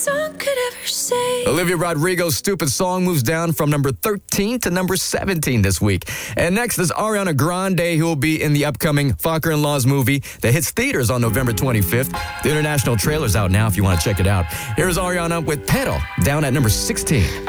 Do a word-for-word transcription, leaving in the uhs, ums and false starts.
song could ever say. Olivia Rodrigo's Stupid Song moves down from number thirteen to number seventeen this week. And next is Ariana Grande, who will be in the upcoming Father-in-Law's movie that hits theaters on November twenty-fifth. The international trailer's out now if you want to check it out. Here's Ariana with Pedal, down at number sixteen.